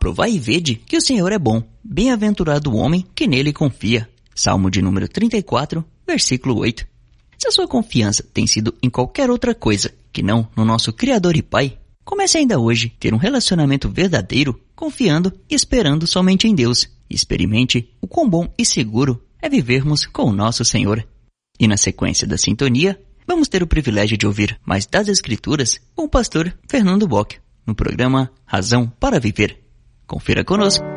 Provai e vede que o Senhor é bom. Bem-aventurado o homem que nele confia. Salmo de número 34, versículo 8. Se a sua confiança tem sido em qualquer outra coisa que não no nosso Criador e Pai, comece ainda hoje a ter um relacionamento verdadeiro, confiando e esperando somente em Deus. Experimente o quão bom e seguro é vivermos com o nosso Senhor. E na sequência da sintonia, vamos ter o privilégio de ouvir mais das Escrituras com o pastor Fernando Bock, no programa Razão para Viver. Confira conosco.